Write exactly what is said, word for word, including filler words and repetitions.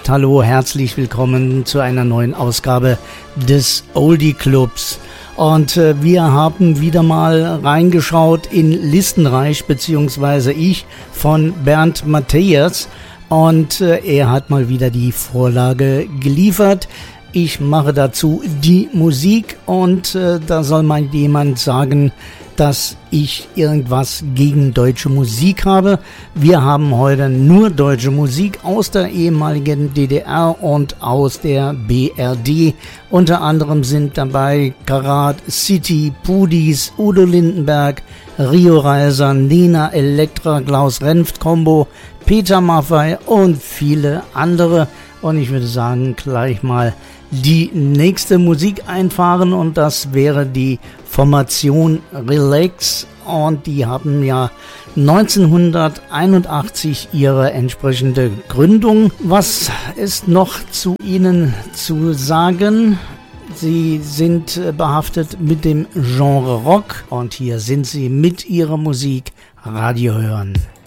Hallo, herzlich willkommen zu einer neuen Ausgabe des Oldie Clubs. Und äh, wir haben wieder mal reingeschaut in Listenreich, beziehungsweise ich, von Bernd Mathias. Und äh, er hat mal wieder die Vorlage geliefert. Ich mache dazu die Musik und äh, da soll mal jemand sagen, dass ich irgendwas gegen deutsche Musik habe. Wir haben heute nur deutsche Musik aus der ehemaligen D D R und aus der B R D. Unter anderem sind dabei Karat, City, Pudis, Udo Lindenberg, Rio Reiser, Nena, Elektra, Klaus Renft Combo, Peter Maffay und viele andere. Und ich würde sagen, gleich mal die nächste Musik einfahren und das wäre die Formation Relax und die haben ja neunzehnhunderteinundachtzig ihre entsprechende Gründung. Was ist noch zu ihnen zu sagen? Sie sind behaftet mit dem Genre Rock und hier sind sie mit ihrer Musik Radio hören.